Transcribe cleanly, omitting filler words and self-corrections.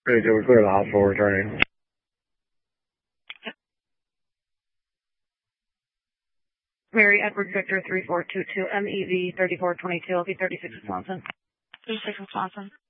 32, we're clear the hospital, returning. Mary Edward Victor 3422 MEV 3422 LV 36 Wisconsin. 36 Wisconsin.